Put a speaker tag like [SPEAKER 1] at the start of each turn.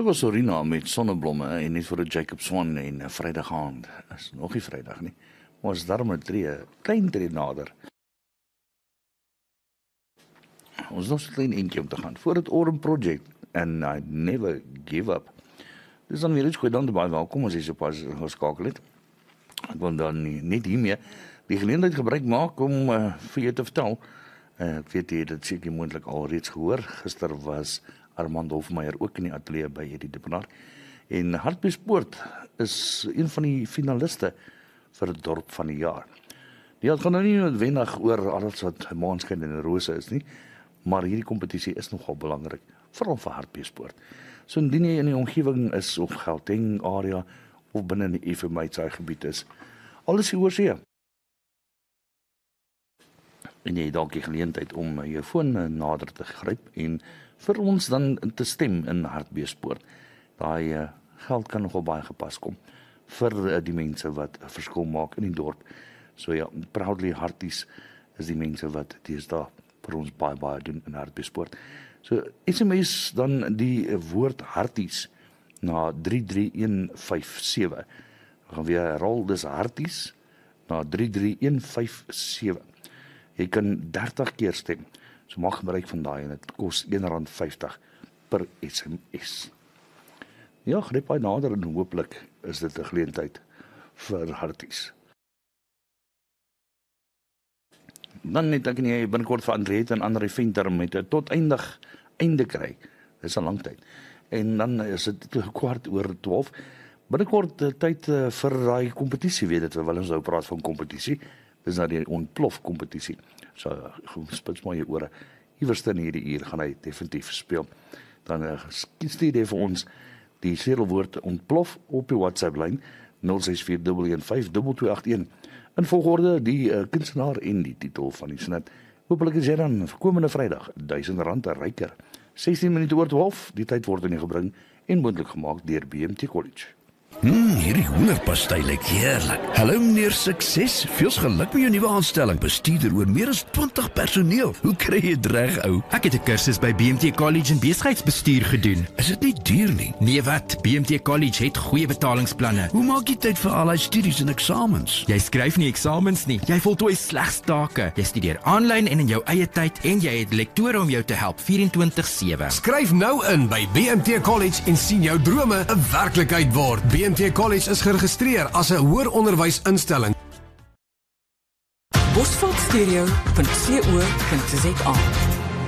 [SPEAKER 1] was Sorina met sonneblomme en net vir 'n Jacob Swan en 'n Vrydag aand. Is nog nie Vrydag nie. Maar is daarom 'n klein tree nader. Ons nog so 'n klein eentjie om te gaan. Voor het Autumn Project and I Never Give Up. Dis dan weer iets goed dan baie welkom as jy so pas geskakel het. Ek wil dan net hiermee die geleentheid gebruik maak om vir jou te vertel. Ek weet jy dit seker moontlik al reeds gehoor. Gister was Armand Hofmeyer ook in die ateljee by Eddie Depenaar. En Hartbeespoort is een van die finaliste vir het dorp van die jaar. Het gaan nou nie noodwendig oor alles wat maanskyn en rose is nie, maar hierdie kompetisie is nogal belangrik, veral vir Hartbeespoort. So indien jy in die omgewing is of Gauteng area of binne in die FMI gebied is, alles hier oor see. En jy het dalk die geleentheid om jou foon nader te gryp en vir ons dan te stem in Hartbeespoort. Daai geld kan nogal baie gepas kom vir die mense wat 'n verskil maak in die dorp. So ja, Proudly Harties is die mense wat deesdae vir ons baie doen in Hartbeespoort. So SMS dan die woord Harties na 33157. Ek gaan weer herhaal, dis Harties na 33157. Jy kan 30 keer stem. So maak gebruik van daai en dit kos R1.50 per SMS. Ja, gryp baie nader en hooplik is dit 'n geleentheid vir Harties. Dan net ek en jy binnekort vir Andriette en André Venter met tot einde kry. Dis 'n lang tyd. En dan is dit 12:15. Binnekort tyd vir daai kompetisie, weet dit, terwyl ons nou praat van kompetisie. Dis nou die ontplof kompetisie. So spits maar jou ore. Iewers in hierdie uur gaan hy definitief speel. Dan stuur jy vir ons die sleutelwoord ontplof op die WhatsApp lyn 0641152281. In volgorde die kunstenaar en die titel van die snit. Hoopelik is jy dan komende Vrydag R1000 ryker. 16 minute oor 12, die tyd word in die gebring en moontlik gemaak deur BMT College.
[SPEAKER 2] Hierdie hoenderpastei lyk heerlik. Hallo meneer Sukses, veel geluk met jou nuwe aanstelling. Bestuurder oor meer as 20 personeel. Hoe kry jy dit reg, ou?
[SPEAKER 3] Ek het 'n kursus by BMT College in besigheidsbestuur gedoen.
[SPEAKER 2] Is dit nie duur nie?
[SPEAKER 3] Nee wat, BMT College het goeie betalingsplanne.
[SPEAKER 2] Hoe maak jy tyd vir al die studies en eksamens?
[SPEAKER 3] Jy skryf nie eksamens nie. Jy voltooi slegs take. Jy studeer aanlyn en in jou eie tyd en jy het lektore om jou te help 24/7.
[SPEAKER 4] Skryf nou in by BMT College en sien jou drome 'n werklikheid word. BMT College is geregistreer as 'n hoër onderwysinstelling.
[SPEAKER 5] Bosveldstereo.co.za